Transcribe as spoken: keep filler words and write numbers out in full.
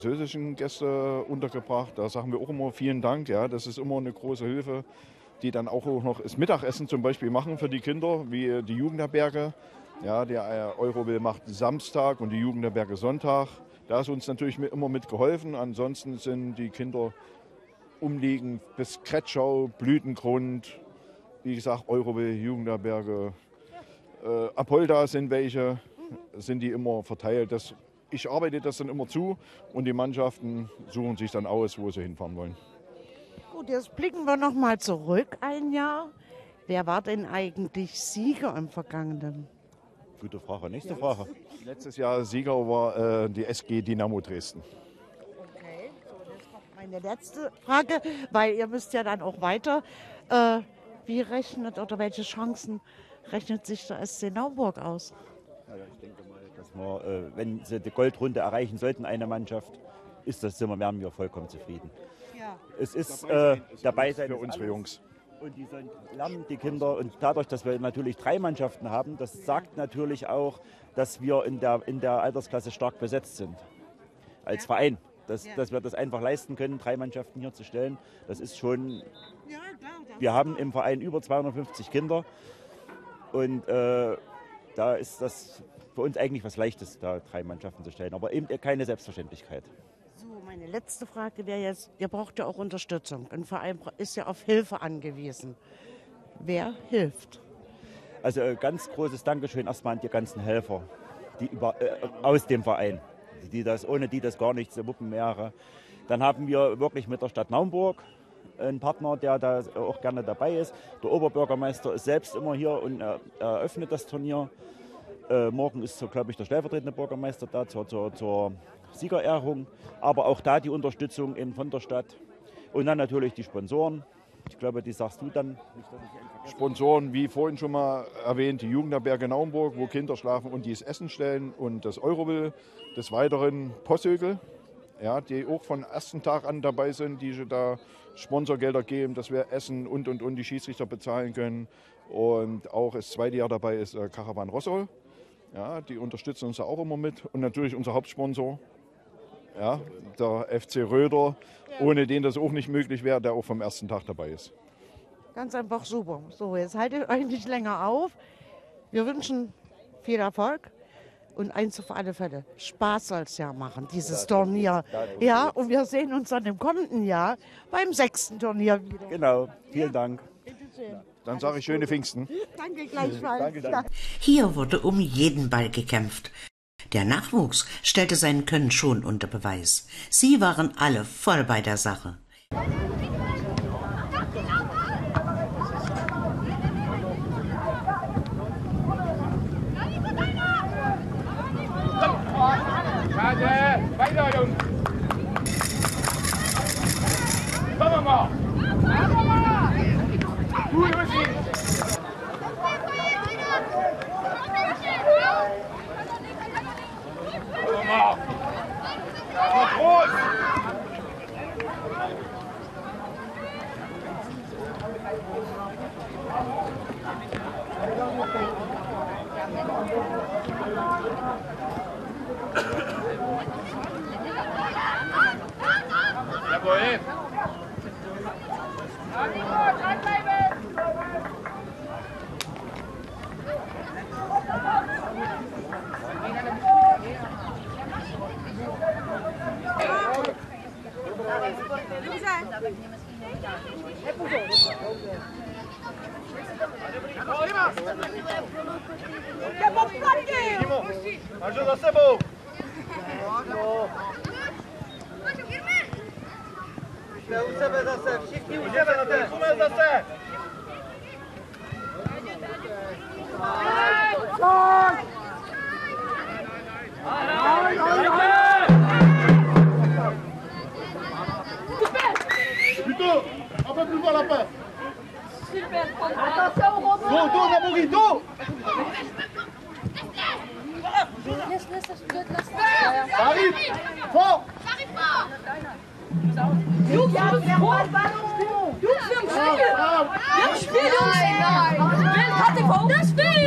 Französischen Gäste untergebracht. Da sagen wir auch immer vielen Dank. Ja, das ist immer eine große Hilfe, die dann auch noch das Mittagessen zum Beispiel machen für die Kinder, wie die Jugendherberge. Ja, der Eurobill macht Samstag und die Jugendherberge Sonntag. Da ist uns natürlich immer mit geholfen. Ansonsten sind die Kinder umliegend bis Kretschau, Blütengrund, wie gesagt, Eurobill, Jugendherberge, äh, Apolda sind welche, sind die immer verteilt. Das Ich arbeite das dann immer zu und die Mannschaften suchen sich dann aus, wo sie hinfahren wollen. Gut, jetzt blicken wir noch mal zurück ein Jahr. Wer war denn eigentlich Sieger im Vergangenen? Gute Frage. Nächste Frage. Letztes Jahr Sieger war äh, die S G Dynamo Dresden. Okay, so, jetzt kommt meine letzte Frage, weil ihr müsst ja dann auch weiter. Äh, wie rechnet oder welche Chancen rechnet sich der S C Naumburg aus? Ja, ich denke mal, dass wir, äh, wenn sie die Goldrunde erreichen sollten, eine Mannschaft, ist das, sind wir, wären wir vollkommen zufrieden. Ja. Es ist dabei sein, äh, dabei sein für unsere Jungs. Und die sollen lernen, die Kinder. Und dadurch, dass wir natürlich drei Mannschaften haben, das sagt natürlich auch, dass wir in der, in der Altersklasse stark besetzt sind. Als ja. Verein. Dass, ja. dass wir das einfach leisten können, drei Mannschaften hier zu stellen. Das ist schon... Ja, klar, das wir haben im Verein über zweihundertfünfzig Kinder. Und äh, da ist das für uns eigentlich was Leichtes, da drei Mannschaften zu stellen. Aber eben keine Selbstverständlichkeit. So, meine letzte Frage wäre jetzt, ihr braucht ja auch Unterstützung. Ein Verein ist ja auf Hilfe angewiesen. Wer hilft? Also äh, ganz großes Dankeschön erstmal an die ganzen Helfer, die über, äh, aus dem Verein, die das, ohne die das gar nichts zu wuppen wäre. Dann haben wir wirklich mit der Stadt Naumburg einen Partner, der da auch gerne dabei ist. Der Oberbürgermeister ist selbst immer hier und er, eröffnet das Turnier. Äh, morgen ist, so, glaube ich, der stellvertretende Bürgermeister da zur, zur, zur Siegerehrung. Aber auch da die Unterstützung eben von der Stadt. Und dann natürlich die Sponsoren. Ich glaube, die sagst du dann. Sponsoren, wie vorhin schon mal erwähnt, die Jugendherberge Naumburg, wo Kinder schlafen und die das Essen stellen. Und das Eurobill. Des Weiteren Posthögel, ja, die auch von ersten Tag an dabei sind, die da Sponsorgelder geben, dass wir Essen und und und die Schiedsrichter bezahlen können. Und auch das zweite Jahr dabei ist äh, Caravan Rossol. Ja, die unterstützen uns da auch immer mit. Und natürlich unser Hauptsponsor, ja, der F C Röder, ja. Ohne den das auch nicht möglich wäre, der auch vom ersten Tag dabei ist. Ganz einfach super. So, jetzt haltet euch nicht länger auf. Wir wünschen viel Erfolg. Und eins auf alle Fälle, Spaß soll es ja machen, dieses ja, Turnier. Ja, und wir sehen uns dann im kommenden Jahr beim sechsten Turnier wieder. Genau, vielen ja. Dank. Ja. Dann sage ich schöne Pfingsten. Danke gleichfalls. Danke, danke. Hier wurde um jeden Ball gekämpft. Der Nachwuchs stellte sein Können schon unter Beweis. Sie waren alle voll bei der Sache. Weiter, Jungs! Kommen wir mal! Gut, Jussi! Kommen wir mal! Groß! Jawohl! Máš ho za sebou! Jsme u sebe zase, všichni u sebe, jsme zase! Plutôt, un peu plus fort la passe. Super, attention au rebond. Dos, dos, Nabouri, dos. Laisse, laisse, laisse, laisse. Ça arrive, fort. Ça arrive fort. Jungs, Jungs, hol Ballon. Jungs, wir haben Spiel. Wir haben Spiel, Jungs. Bild, hatte vor. Das Bild.